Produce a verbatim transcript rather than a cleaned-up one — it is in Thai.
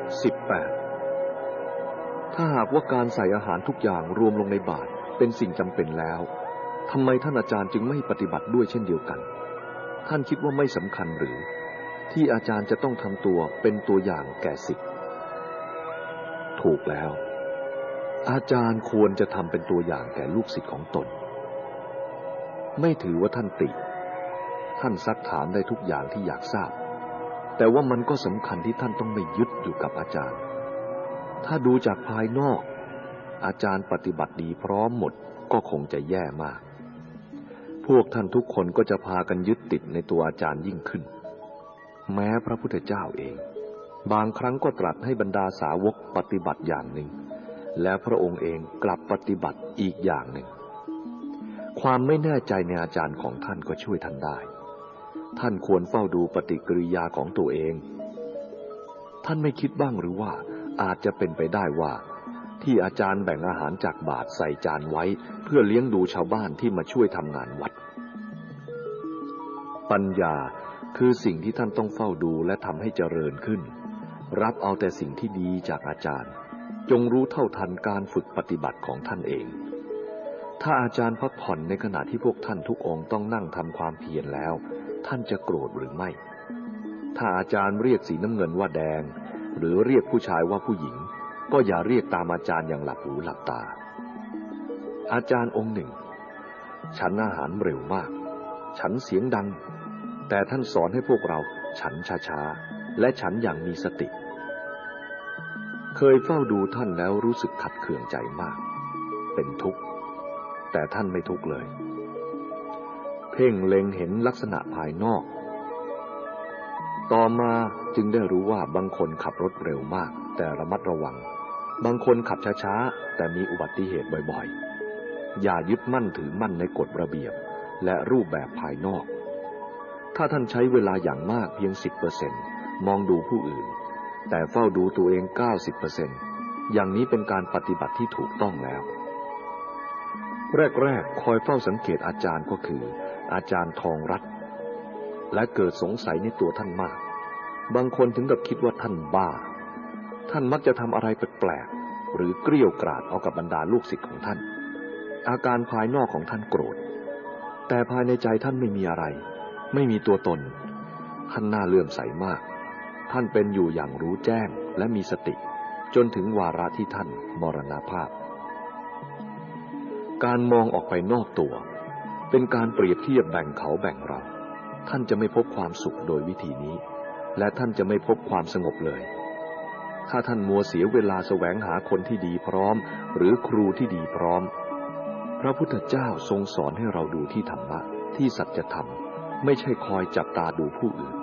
สิบแปดถ้าหากว่าการใส่อาหารทุกอย่างรวมลงในบาตรเป็นสิ่งจำเป็นแล้วทำไมท่านอาจารย์จึงไม่ปฏิบัติด้วยเช่นเดียวกันท่านคิดว่าไม่สำคัญหรือที่อาจารย์จะต้องทำตัวเป็นตัวอย่างแก่ศิษย์ถูกแล้วอาจารย์ควรจะทำเป็นตัวอย่างแก่ลูกศิษย์ของตนไม่ถือว่าท่านติท่านซักถามได้ทุกอย่างที่อยากทราบแต่ว่ามันก็สำคัญที่ท่านต้องไม่ยึดอยู่กับอาจารย์ถ้าดูจากภายนอกอาจารย์ปฏิบัติดีพร้อมหมดก็คงจะแย่มากพวกท่านทุกคนก็จะพากันยึดติดในตัวอาจารย์ยิ่งขึ้นแม้พระพุทธเจ้าเองบางครั้งก็ตรัสให้บรรดาสาวกปฏิบัติอย่างหนึ่งและพระองค์เองกลับปฏิบัติอีกอย่างหนึ่งความไม่แน่ใจในอาจารย์ของท่านก็ช่วยท่านได้ท่านควรเฝ้าดูปฏิกิริยาของตัวเองท่านไม่คิดบ้างหรือว่าอาจจะเป็นไปได้ว่าที่อาจารย์แบ่งอาหารจากบาตรใส่จานไว้เพื่อเลี้ยงดูชาวบ้านที่มาช่วยทำงานวัดปัญญาคือสิ่งที่ท่านต้องเฝ้าดูและทำให้เจริญขึ้นรับเอาแต่สิ่งที่ดีจากอาจารย์จงรู้เท่าทันการฝึกปฏิบัติของท่านเองถ้าอาจารย์พักผ่อนในขณะที่พวกท่านทุกองค์ต้องนั่งทำความเพียรแล้วท่านจะโกรธหรือไม่ถ้าอาจารย์เรียกสีน้ำเงินว่าแดงหรือเรียกผู้ชายว่าผู้หญิงก็อย่าเรียกตามอาจารย์อย่างหลับหูหลับตาอาจารย์องค์หนึ่งฉันอาหารเร็วมากฉันเสียงดังแต่ท่านสอนให้พวกเราฉันช้าๆและฉันอย่างมีสติเคยเฝ้าดูท่านแล้วรู้สึกขัดเคืองใจมากเป็นทุกข์แต่ท่านไม่ทุกข์เลยเพ่งเล็งเห็นลักษณะภายนอกต่อมาจึงได้รู้ว่าบางคนขับรถเร็วมากแต่ระมัดระวังบางคนขับช้าๆแต่มีอุบัติเหตุบ่อยๆอย่ายึดมั่นถือมั่นในกฎระเบียบและรูปแบบภายนอกถ้าท่านใช้เวลาอย่างมากเพียง สิบเปอร์เซ็นต์ มองดูผู้อื่นแต่เฝ้าดูตัวเอง เก้าสิบเปอร์เซ็นต์ อย่างนี้เป็นการปฏิบัติที่ถูกต้องแล้วแรกๆคอยเฝ้าสังเกตอาจารย์ก็คืออาจารย์ทองรัตน์และเกิดสงสัยในตัวท่านมากบางคนถึงกับคิดว่าท่านบ้าท่านมักจะทำอะไรแปลกๆหรือเกรี้ยวกราดเอากับบรรดาลูกศิษย์ของท่านอาการภายนอกของท่านโกรธแต่ภายในใจท่านไม่มีอะไรไม่มีตัวตนท่านน่าเลื่อมใสมากท่านเป็นอยู่อย่างรู้แจ้งและมีสติจนถึงวาระที่ท่านมรณภาพการมองออกไปนอกตัวเป็นการเปรียบเทียบแบ่งเขาแบ่งเราท่านจะไม่พบความสุขโดยวิธีนี้และท่านจะไม่พบความสงบเลยถ้าท่านมัวเสียเวลาแสวงหาคนที่ดีพร้อมหรือครูที่ดีพร้อมพระพุทธเจ้าทรงสอนให้เราดูที่ธรรมะที่สัจธรรมไม่ใช่คอยจับตาดูผู้อื่น